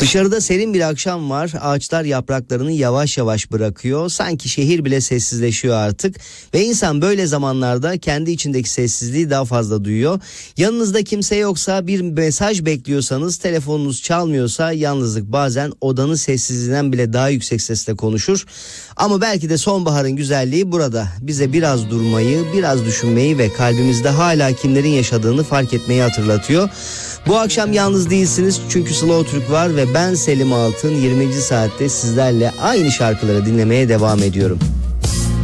Dışarıda serin bir akşam var. Ağaçlar yapraklarını yavaş yavaş bırakıyor. Sanki şehir bile sessizleşiyor artık. Ve insan böyle zamanlarda kendi içindeki sessizliği daha fazla duyuyor. Yanınızda kimse yoksa, bir mesaj bekliyorsanız, telefonunuz çalmıyorsa, yalnızlık bazen odanın sessizliğinden bile daha yüksek sesle konuşur. Ama belki de sonbaharın güzelliği burada. Bize biraz durmayı, biraz düşünmeyi ve kalbimizde hala kimlerin yaşadığını fark etmeyi hatırlatıyor. Bu akşam yalnız değilsiniz çünkü Slow Türk var ve ben Selim Altın 20. saatte sizlerle aynı şarkıları dinlemeye devam ediyorum.